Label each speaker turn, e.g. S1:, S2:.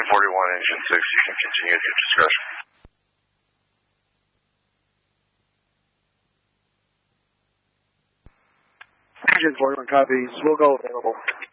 S1: Engine 41, Engine 6, you can continue at your discretion.
S2: Engine 41 copies. We'll go available.